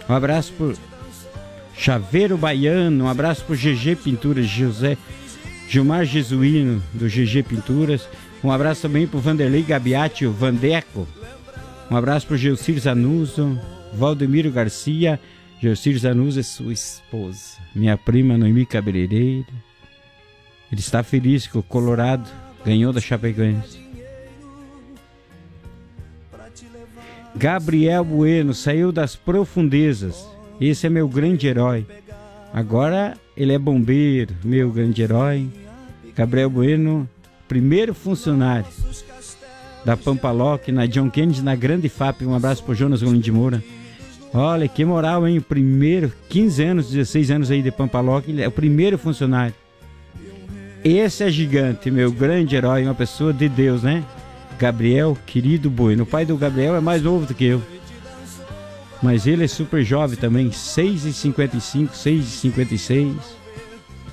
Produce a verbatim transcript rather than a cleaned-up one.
Um abraço por Chaveiro Baiano, um abraço por G G Pinturas, José Gilmar Jesuíno, do G G Pinturas. Um abraço também pro Vanderlei Gabiati, o Vandeco. Um abraço pro Geucir Zanuso, Valdemiro Garcia. Geucir Zanuso é sua esposa, minha prima Noemi Cabeleireira. Ele está feliz que o Colorado ganhou da Chapecoense. Gabriel Bueno saiu das profundezas. Esse é meu grande herói. Agora ele é bombeiro, meu grande herói. Gabriel Bueno, primeiro funcionário da Pampaloc, na John Kennedy, na Grande F A P. Um abraço pro Jonas Gomes de Moura. Olha que moral, hein? O primeiro, quinze anos, dezesseis anos aí de Pampaloc, ele é o primeiro funcionário. Esse é gigante, meu grande herói, uma pessoa de Deus, né? Gabriel, querido Bueno. O pai do Gabriel é mais novo do que eu. Mas ele é super jovem também, seis e cinquenta e cinco, seis e cinquenta e seis.